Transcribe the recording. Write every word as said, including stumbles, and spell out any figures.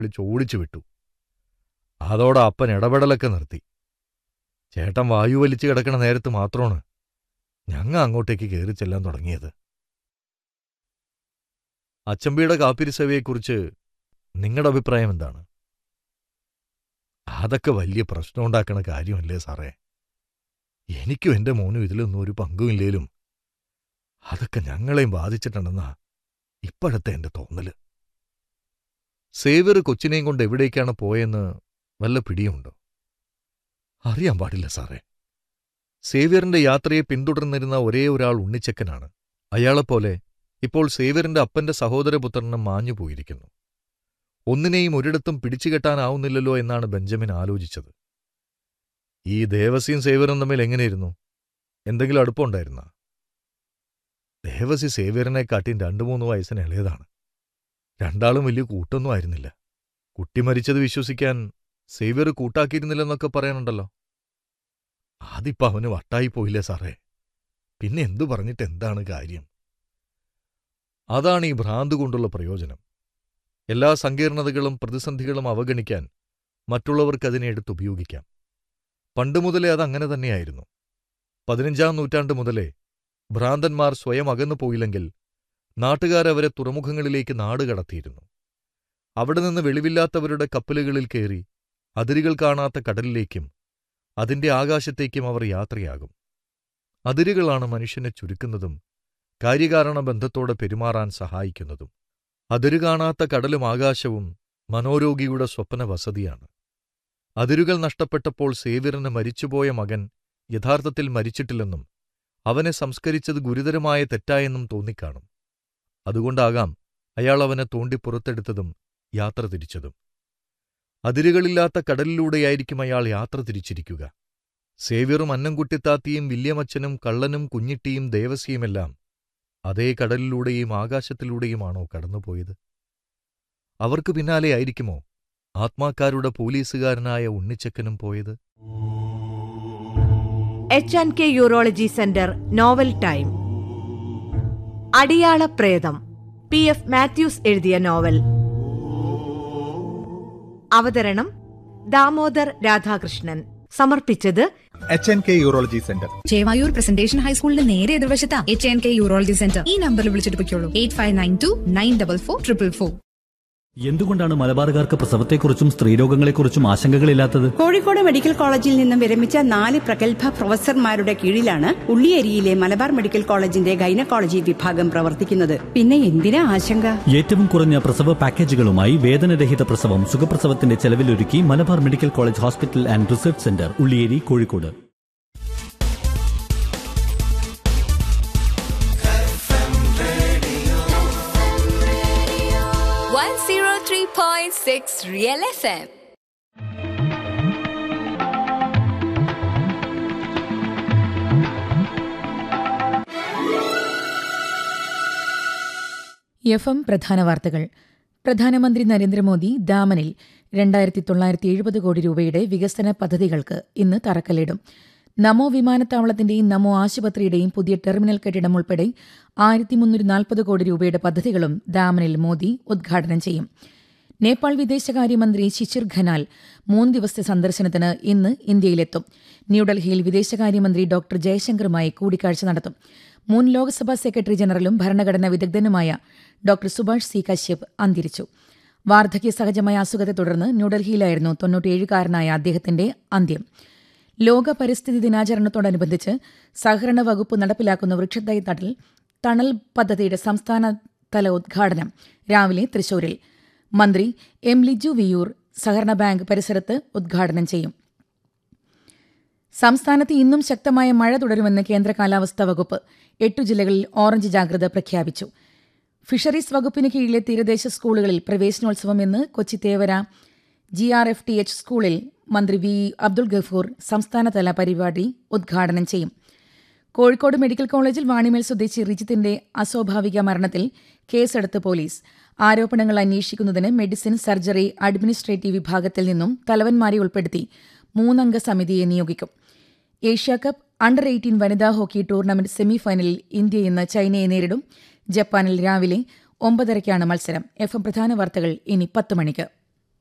വിളിച്ചോടിച്ചു വിട്ടു. അതോടെ അപ്പൻ ഇടപെടലൊക്കെ നിർത്തി. ചേട്ടൻ വായു വലിച്ചു കിടക്കണ നേരത്ത് മാത്രമാണ് ഞങ്ങ അങ്ങോട്ടേക്ക് കയറി ചെല്ലാൻ തുടങ്ങിയത്. അച്ചമ്പിയുടെ കാപ്പിരിസേവയെക്കുറിച്ച് നിങ്ങളുടെ അഭിപ്രായം എന്താണ്? അതൊക്കെ വലിയ പ്രശ്നമുണ്ടാക്കണ കാര്യമല്ലേ സാറേ. എനിക്കും എൻ്റെ മോനും ഇതിലൊന്നും ഒരു പങ്കുമില്ലേലും അതൊക്കെ ഞങ്ങളെയും ബാധിച്ചിട്ടുണ്ടെന്നാ ഇപ്പോഴത്തെ എൻ്റെ തോന്നല്. സേവ്യർ കൊച്ചിനെയും കൊണ്ട് എവിടേക്കാണ് പോയെന്ന് വല്ല പിടിയുമുണ്ടോ? അറിയാൻ പാടില്ല സാറേ. സേവ്യറിന്റെ യാത്രയെ പിന്തുടർന്നിരുന്ന ഒരേ ഒരാൾ ഉണ്ണിച്ചക്കനാണ്. അയാളെപ്പോലെ ഇപ്പോൾ സേവ്യറിന്റെ അപ്പന്റെ സഹോദരപുത്രനും മാഞ്ഞു പോയിരിക്കുന്നു. ഒന്നിനെയും ഒരിടത്തും പിടിച്ചുകെട്ടാനാവുന്നില്ലല്ലോ എന്നാണ് ബെഞ്ചമിൻ ആലോചിച്ചത്. ഈ ദേവസിയും സേവ്യറും തമ്മിൽ എങ്ങനെയിരുന്നു? എന്തെങ്കിലും അടുപ്പമുണ്ടായിരുന്ന? ദേവസി സേവ്യറിനെക്കാട്ടിയും രണ്ടു മൂന്ന് വയസ്സിന് ഇളയതാണ്. രണ്ടാളും വലിയ കൂട്ടൊന്നും ആയിരുന്നില്ല. കുട്ടി മരിച്ചത് വിശ്വസിക്കാൻ സേവ്യർ കൂട്ടാക്കിയിരുന്നില്ലെന്നൊക്കെ പറയാനുണ്ടല്ലോ. അതിപ്പോ അവന് വട്ടായിപ്പോയില്ലേ സാറേ. പിന്നെ എന്തു പറഞ്ഞിട്ട് എന്താണ് കാര്യം? അതാണ് ഈ ഭ്രാന്ത് കൊണ്ടുള്ള പ്രയോജനം. എല്ലാ സങ്കീർണതകളും പ്രതിസന്ധികളും അവഗണിക്കാൻ മറ്റുള്ളവർക്കതിനെ എടുത്തുപയോഗിക്കാം. പണ്ടുമുതലേ അതങ്ങനെ തന്നെയായിരുന്നു. പതിനഞ്ചാം നൂറ്റാണ്ട് മുതലേ ഭ്രാന്തന്മാർ സ്വയം അകന്നു പോയില്ലെങ്കിൽ നാട്ടുകാരവരെ തുറമുഖങ്ങളിലേക്ക് നാടുകടത്തിയിരുന്നു. അവിടെ നിന്ന് വെളിവില്ലാത്തവരുടെ കപ്പലുകളിൽ കയറി അതിരുകൾ കാണാത്ത കടലിലേക്കും അതിന്റെ ആകാശത്തേക്കും അവർ യാത്രയാകും. അതിരുകളാണ് മനുഷ്യനെ ചുരുക്കുന്നതും കാര്യകാരണ ബന്ധത്തോടെ പെരുമാറാൻ സഹായിക്കുന്നതും. അതിരു കാണാത്ത കടലും ആകാശവും മനോരോഗിയുടെ സ്വപ്ന വസതിയാണ്. അതിരുകൾ നഷ്ടപ്പെട്ടപ്പോൾ സേവ്യറിന് മരിച്ചുപോയ മകൻ യഥാർത്ഥത്തിൽ മരിച്ചിട്ടില്ലെന്നും അവനെ സംസ്കരിച്ചത് ഗുരുതരമായ തെറ്റായെന്നും തോന്നിക്കാണും. അതുകൊണ്ടാകാം അയാൾ അവനെ തോണ്ടി പുറത്തെടുത്തതും യാത്ര തിരിച്ചതും. അതിരുകളില്ലാത്ത കടലിലൂടെയായിരിക്കും അയാൾ യാത്ര തിരിച്ചിരിക്കുക. സേവ്യറും അന്നംകുട്ടിത്താത്തിയും വില്യമച്ചനും കള്ളനും കുഞ്ഞിട്ടിയും ദേവസിയുമെല്ലാം അതേ കടലിലൂടെയും ആകാശത്തിലൂടെയുമാണോ കടന്നുപോയത്? അവർക്ക് പിന്നാലെയായിരിക്കുമോ ആത്മാക്കാരുടെ പോലീസുകാരനായ ഉണ്ണിച്ചക്കനും പോയത്? H and K urology centre novel time. അടിയാള പ്രേതം, പി എഫ് മാത്യൂസ് എഴുതിയ നോവൽ. അവതരണം ദാമോദർ രാധാകൃഷ്ണൻ. സമർപ്പിച്ചത് H N K urology centre, Chevayur presentation ഹൈസ്കൂളിന്റെ നേരെ എതിർവശത്താ H N K urology centre. ഈ നമ്പറിൽ വിളിച്ചിട്ട് പൊയ്ക്കോളൂ. Eight five nine to nine double four triple four. എന്തുകൊണ്ടാണ് മലബാറുകാർക്ക് പ്രസവത്തെക്കുറിച്ചും സ്ത്രീരോഗങ്ങളെക്കുറിച്ചും ആശങ്കകളില്ലാത്തത്? കോഴിക്കോട് മെഡിക്കൽ കോളേജിൽ നിന്നും വിരമിച്ച നാല് പ്രഗത്ഭ പ്രൊഫസർമാരുടെ കീഴിലാണ് ഉള്ളിയേരിയിലെ മലബാർ മെഡിക്കൽ കോളേജിന്റെ ഗൈനക്കോളജി വിഭാഗം പ്രവർത്തിക്കുന്നത്. പിന്നെ എന്തിനാ ആശങ്ക? ഏറ്റവും കുറഞ്ഞ പ്രസവ പാക്കേജുകളുമായി വേദനരഹിത പ്രസവം സുഖപ്രസവത്തിന്റെ ചെലവിലൊരുക്കി Malabar medical college hospital and research centre, Ulliyeri, Kozhikode. one oh three point six Real F M. F M പ്രധാന വാർത്തകൾ. പ്രധാനമന്ത്രി നരേന്ദ്രമോദി ദാമനിൽ രണ്ടായിരത്തി തൊള്ളായിരത്തി എഴുപത് കോടി രൂപയുടെ വികസന പദ്ധതികൾക്ക് ഇന്ന് തറക്കല്ലിടും. നമോ വിമാനത്താവളത്തിന്റെയും നമോ ആശുപത്രിയുടെയും പുതിയ ടെർമിനൽ കെട്ടിടം ഉൾപ്പെടെ ആയിരത്തി മുന്നൂറ്റി നാൽപ്പത് കോടി രൂപയുടെ പദ്ധതികളും ദാമനിൽ മോദി ഉദ്ഘാടനം ചെയ്യും. നേപ്പാൾ വിദേശകാര്യമന്ത്രി ശിശിർ ഖനാൽ മൂന്ന് ദിവസത്തെ സന്ദർശനത്തിന് ഇന്ന് ഇന്ത്യയിലെത്തും. ന്യൂഡൽഹിയിൽ വിദേശകാര്യമന്ത്രി ഡോക്ടർ ജയശങ്കറുമായി കൂടിക്കാഴ്ച നടത്തും. മുൻ ലോക്സഭാ സെക്രട്ടറി ജനറലും ഭരണഘടനാ വിദഗ്ധനുമായ ഡോക്ടർ സുഭാഷ് സി കശ്യപ് അന്തരിച്ചു. വാർദ്ധക്യ സഹജമായ അസുഖത്തെ തുടർന്ന് ന്യൂഡൽഹിയിലായിരുന്നു തൊണ്ണൂറ്റിയേഴുകാരനായ അദ്ദേഹത്തിന്റെ അന്ത്യം. ലോക പരിസ്ഥിതി ദിനാചരണത്തോടനുബന്ധിച്ച് സഹകരണ വകുപ്പ് നടപ്പിലാക്കുന്ന വൃക്ഷത്തൈ തടൽ തണൽ പദ്ധതിയുടെ സംസ്ഥാനതല ഉദ്ഘാടനം രാവിലെ തൃശൂരിൽ മന്ത്രി എം ലിജു വിയൂർ സഹകരണ ബാങ്ക് പരിസരത്ത് ഉദ്ഘാടനം ചെയ്യും. സംസ്ഥാനത്ത് ഇന്നും ശക്തമായ മഴ തുടരുമെന്ന് കേന്ദ്ര കാലാവസ്ഥാ വകുപ്പ്. എട്ടു ജില്ലകളിൽ ഓറഞ്ച് ജാഗ്രത പ്രഖ്യാപിച്ചു. ഫിഷറീസ് വകുപ്പിന് കീഴിലെ തീരദേശ സ്കൂളുകളിൽ പ്രവേശനോത്സവം ഇന്ന്. Kochi Thevara G R F T H സ്കൂളിൽ മന്ത്രി വി അബ്ദുൾ ഗഫൂർ സംസ്ഥാനതല പരിപാടി ഉദ്ഘാടനം ചെയ്യും. കോഴിക്കോട് മെഡിക്കൽ കോളേജിൽ വാണിമേൽ സ്വദേശി റിജിത്തിന്റെ അസ്വാഭാവിക മരണത്തിൽ കേസെടുത്ത് പോലീസ്. ആരോപണങ്ങൾ അന്വേഷിക്കുന്നതിന് മെഡിസിൻ, സർജറി, അഡ്മിനിസ്ട്രേറ്റീവ് വിഭാഗത്തിൽ നിന്നും തലവന്മാരെ ഉൾപ്പെടുത്തി മൂന്നംഗ സമിതിയെ നിയോഗിക്കും. ഏഷ്യാകപ്പ് അണ്ടർ എയ്റ്റീൻ വനിതാ ഹോക്കി ടൂർണമെന്റ് സെമിഫൈനലിൽ ഇന്ത്യ ഇന്ന് ചൈനയെ നേരിടും. ജപ്പാനിൽ രാവിലെ ഒമ്പതരയ്ക്കാണ് മത്സരം. എഫ് എം പ്രധാന വാർത്തകൾ ഇനി പത്ത് മണിക്ക്.